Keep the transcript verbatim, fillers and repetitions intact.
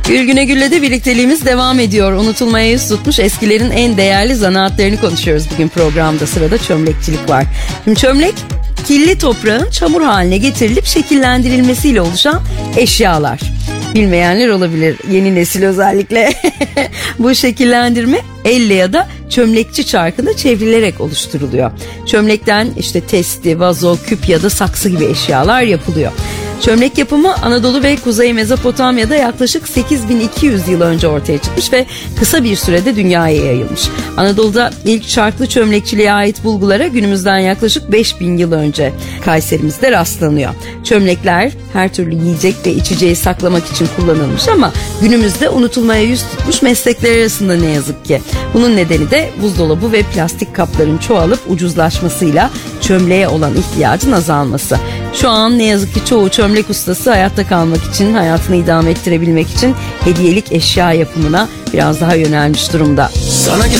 Gül Güne Gül'le birlikteliğimiz devam ediyor. Unutulmaya yüz tutmuş eskilerin en değerli zanaatlerini konuşuyoruz bugün programda. Sırada çömlekçilik var. Şimdi çömlek, kirli toprağın çamur haline getirilip şekillendirilmesiyle oluşan eşyalar. Bilmeyenler olabilir, yeni nesil özellikle. Bu şekillendirme elle ya da çömlekçi çarkında çevrilerek oluşturuluyor. Çömlekten işte testi, vazo, küp ya da saksı gibi eşyalar yapılıyor. Çömlek yapımı Anadolu ve Kuzey Mezopotamya'da yaklaşık sekiz bin iki yüz yıl önce ortaya çıkmış ve kısa bir sürede dünyaya yayılmış. Anadolu'da ilk çarklı çömlekçiliğe ait bulgulara günümüzden yaklaşık beş bin yıl önce Kayserimizde rastlanıyor. Çömlekler her türlü yiyecek ve içeceği saklamak için kullanılmış ama günümüzde unutulmaya yüz tutmuş meslekler arasında ne yazık ki. Bunun nedeni de buzdolabı ve plastik kapların çoğalıp ucuzlaşmasıyla çömleğe olan ihtiyacın azalması. Şu an ne yazık ki çoğu çömlek ustası hayatta kalmak için, hayatını idame ettirebilmek için hediyelik eşya yapımına biraz daha yönelmiş durumda. Sana